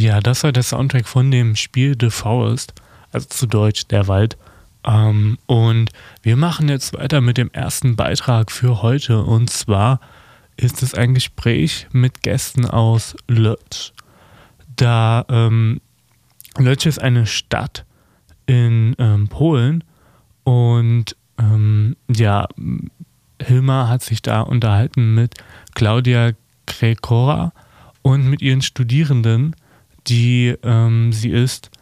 Ja, das war der Soundtrack von dem Spiel The Forest, also zu Deutsch Der Wald. Und wir machen jetzt weiter mit dem ersten Beitrag für heute. Und zwar ist es ein Gespräch mit Gästen aus Łódź. Łódź ist eine Stadt in Polen und Hilmar hat sich da unterhalten mit Klaudia Krekora und mit ihren Studierenden, die sie ist.